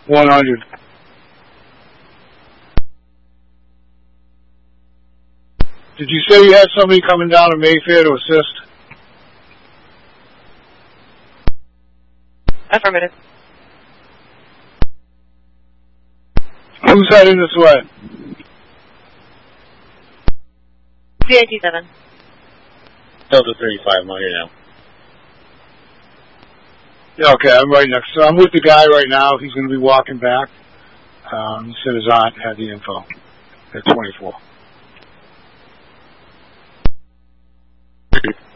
100. Did you say you had somebody coming down to Mayfair to assist? Affirmative. Who's heading this way? CIT-7. Delta 35, I'm on here now. Yeah, okay, I'm right next. So I'm with the guy right now. He's going to be walking back. He said his aunt had the info at 24.